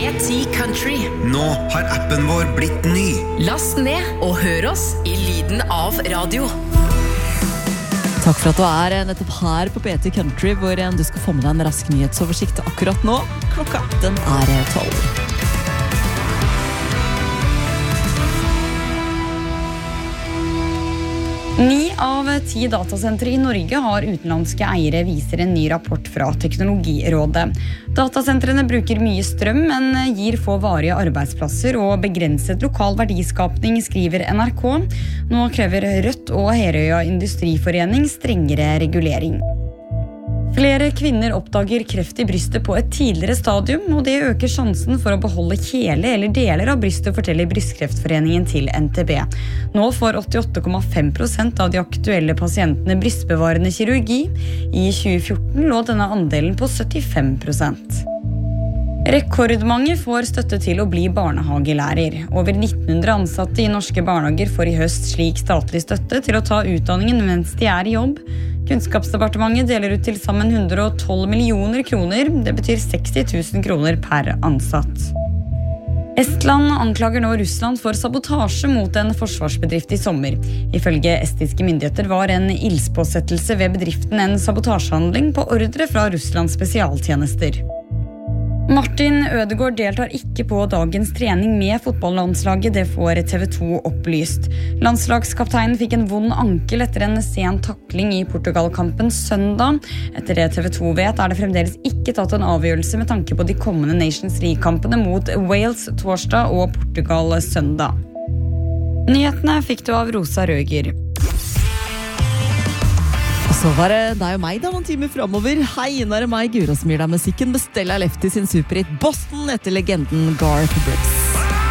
P10 Country. Nå har appen vår blitt ny. Last ned og hør oss i lyden av radio. Takk for at du nettopp her på P10 Country, hvor du skal få med deg en rask nyhetsoversikt akkurat nå. Klokka, den 12. 9 av 10 datasentre i Norge har utenlandske eiere, viser en ny rapport fra Teknologirådet. Datasentrene bruker mye strøm, men gir få varige arbeidsplasser og begrenset lokal verdiskapning, skriver NRK. Nå krever Rødt og Herøya Industriforening strengere regulering. Flere kvinner oppdager kreft i brystet på et tidligere stadium, og det øker sjansen for å beholde hele eller deler av brystet, forteller Brystkreftforeningen til NTB. Nå får 88,5% av de aktuelle pasientene brystbevarende kirurgi. I 2014 lå denne andelen på 75%. Rekordmange får støtte til å bli barnehagelærer. Over 1900 ansatte i norske barnehager får i høst slik statlig støtte til å ta utdanningen mens de er i jobb. Kunnskapsdepartementet deler ut til sammen 112 millioner kroner. Det betyr 60 000 kroner per ansatt. Estland anklager nå Russland for sabotasje mot en forsvarsbedrift i sommer. Ifølge estiske myndigheter var en ildspåsettelse ved bedriften en sabotasjehandling på ordre fra Russlands spesialtjenester. Martin Ødegaard deltar ikke på dagens trening med fotballandslaget, det får TV 2 opplyst. Landslagskapteinen fikk en vond ankel etter en sen takling i Portugal-kampen søndag. Etter det TV 2 vet, det fremdeles ikke tatt en avgjørelse med tanke på de kommende Nations League-kampene mot Wales torsdag og Portugal søndag. Nyhetene fikk du av Rosa Røger. Så var det deg og meg da, noen timer fremover. Hei, nå det meg, Guro, som gir deg musikken. Bestell av Lefty sin superhit Boston etter legenden Garth Brooks.